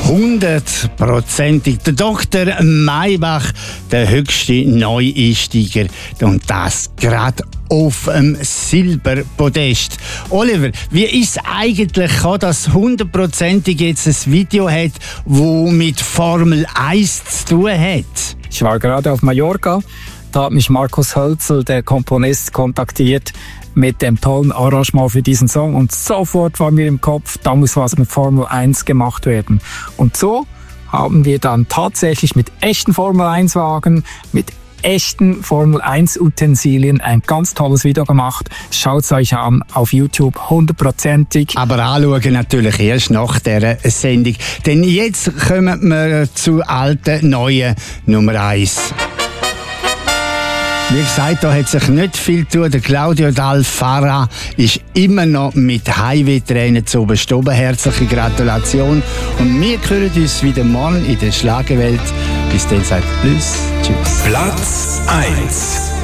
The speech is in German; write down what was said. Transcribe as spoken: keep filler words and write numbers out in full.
hundertprozentig. Der Doktor Maybach, der höchste Neueinsteiger. Und das gerade auf dem Silberpodest. Oliver, wie ist es eigentlich, dass hundertprozentig jetzt ein Video hat, das mit Formel eins zu tun hat? Ich war gerade auf Mallorca. Da hat mich Markus Hölzel, der Komponist, kontaktiert mit dem tollen Arrangement für diesen Song. Und sofort war mir im Kopf, da muss was mit Formel eins gemacht werden. Und so haben wir dann tatsächlich mit echten Formel eins Wagen, mit echten Formel eins Utensilien ein ganz tolles Video gemacht. Schaut es euch an auf YouTube, hundertprozentig. Aber anschauen natürlich erst nach dieser Sendung. Denn jetzt kommen wir zu alten, neuen Nummer eins. Wie gesagt, da hat sich nicht viel zu tun. Der Claudio Dal Farra ist immer noch mit Heimweh-Tränen zu oben. Herzliche Gratulation. Und wir hören uns wieder morgen in der Schlagerwelt. Bis dann sagt Tschüss. Tschüss. Platz eins.